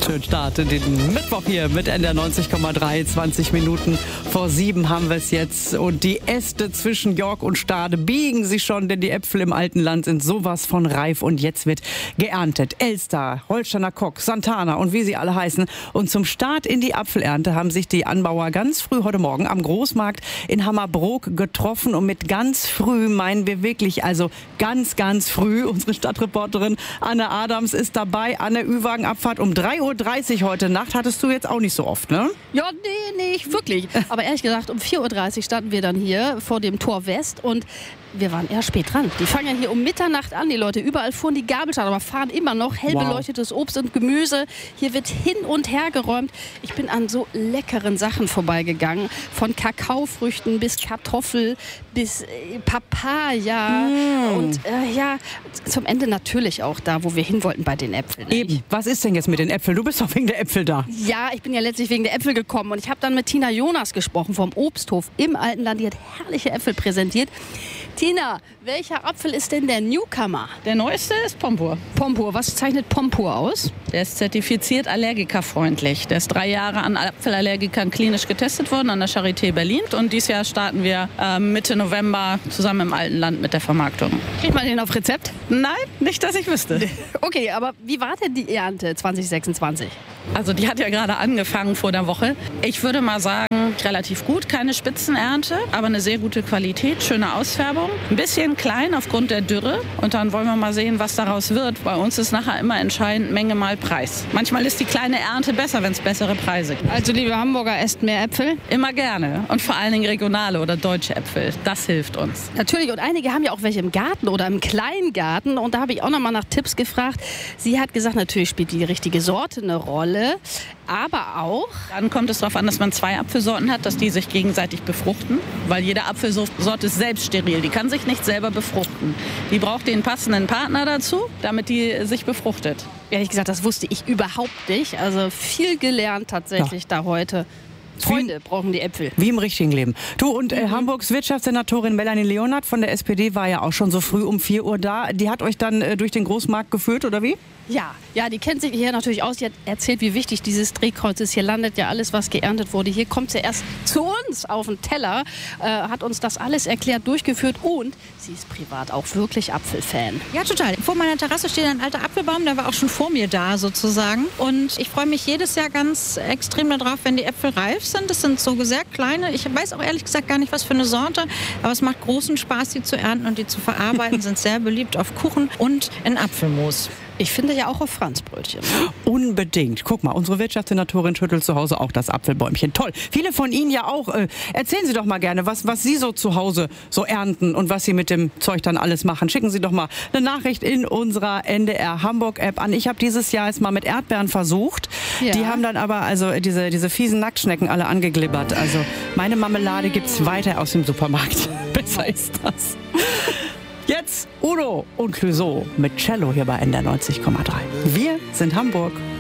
Schönen Start in den Mittwoch hier mit NDR 90,3. 20 Minuten vor 7 haben wir es jetzt. Und die Äste zwischen York und Stade biegen sich schon, denn die Äpfel im alten Land sind sowas von reif. Und jetzt wird geerntet. Elster, Holsteiner Kock, Santana und wie sie alle heißen. Und zum Start in die Apfelernte haben sich die Anbauer ganz früh heute Morgen am Großmarkt in Hammerbrook getroffen. Und mit ganz früh meinen wir wirklich, also ganz, ganz früh. Unsere Stadtreporterin Anne Adams ist dabei. Anne, Ü-Wagen-Abfahrt um 3:30 Uhr heute Nacht hattest du jetzt auch nicht so oft, ne? Ja, nee, nicht wirklich. Aber ehrlich gesagt, um 4:30 Uhr standen wir dann hier vor dem Tor West und wir waren eher spät dran. Die fangen ja hier um Mitternacht an, die Leute. Überall fuhren die Gabelstapler, aber fahren immer noch. Hell beleuchtetes Obst und Gemüse. Hier wird hin und her geräumt. Ich bin an so leckeren Sachen vorbeigegangen. Von Kakaofrüchten bis Kartoffel, bis Papaya. Und ja, zum Ende natürlich auch da, wo wir hin wollten bei den Äpfeln. Eben. Was ist denn jetzt mit den Äpfeln? Du bist doch wegen der Äpfel da. Ja, ich bin ja letztlich wegen der Äpfel gekommen. Und ich habe dann mit Tina Jonas gesprochen vom Obsthof im alten Land. Die hat herrliche Äpfel präsentiert. Tina, welcher Apfel ist denn der Newcomer? Der neueste ist Pompur. Pompur, was zeichnet Pompur aus? Der ist zertifiziert allergikerfreundlich. Der ist 3 Jahre an Apfelallergikern klinisch getestet worden an der Charité Berlin. Und dieses Jahr starten wir Mitte November zusammen im alten Land mit der Vermarktung. Kriegt man den auf Rezept? Nein, nicht, dass ich wüsste. Okay, aber wie war denn die Ernte 2026? Also die hat ja gerade angefangen vor der Woche. Ich würde mal sagen, relativ gut. Keine Spitzenernte, aber eine sehr gute Qualität, schöne Ausfärbung. Ein bisschen klein aufgrund der Dürre. Und dann wollen wir mal sehen, was daraus wird. Bei uns ist nachher immer entscheidend Menge mal Preis. Manchmal ist die kleine Ernte besser, wenn es bessere Preise gibt. Also liebe Hamburger, esst mehr Äpfel? Immer gerne. Und vor allen Dingen regionale oder deutsche Äpfel. Das hilft uns. Natürlich. Und einige haben ja auch welche im Garten oder im kleinen Garten. Und da habe ich auch noch mal nach Tipps gefragt. Sie hat gesagt, natürlich spielt die richtige Sorte eine Rolle. Aber auch... Dann kommt es darauf an, dass man 2 Apfelsorten hat, dass die sich gegenseitig befruchten. Weil jede Apfelsorte ist selbst steril. Die kann sich nicht selber befruchten. Die braucht den passenden Partner dazu, damit die sich befruchtet. Ehrlich gesagt, das wusste ich überhaupt nicht. Also viel gelernt tatsächlich da heute. Freunde brauchen die Äpfel. Wie im richtigen Leben. Du, und Hamburgs Wirtschaftssenatorin Melanie Leonard von der SPD war ja auch schon so früh um 4 Uhr da. Die hat euch dann durch den Großmarkt geführt, oder wie? Ja, die kennt sich hier natürlich aus. Die hat erzählt, wie wichtig dieses Drehkreuz ist. Hier landet ja alles, was geerntet wurde. Hier kommt sie erst zu uns auf den Teller, hat uns das alles erklärt, durchgeführt und sie ist privat auch wirklich Apfelfan. Ja, total. Vor meiner Terrasse steht ein alter Apfelbaum, der war auch schon vor mir da sozusagen. Und ich freue mich jedes Jahr ganz extrem darauf, wenn die Äpfel reif sind. Das sind so sehr kleine. Ich weiß auch ehrlich gesagt gar nicht, was für eine Sorte. Aber es macht großen Spaß, die zu ernten und die zu verarbeiten. Sind sehr beliebt auf Kuchen und in Apfelmus. Ich finde ja auch auf Franzbrötchen. Unbedingt. Guck mal, unsere Wirtschaftssenatorin schüttelt zu Hause auch das Apfelbäumchen. Toll. Viele von Ihnen ja auch. Erzählen Sie doch mal gerne, was Sie so zu Hause so ernten und was Sie mit dem Zeug dann alles machen. Schicken Sie doch mal eine Nachricht in unserer NDR Hamburg App an. Ich habe dieses Jahr jetzt mal mit Erdbeeren versucht. Ja. Die haben dann aber also diese fiesen Nacktschnecken alle angeglibbert. Also meine Marmelade gibt's weiter aus dem Supermarkt. Besser ist das. Jetzt Udo und Clouseau mit Cello hier bei NDR 90,3. Wir sind Hamburg.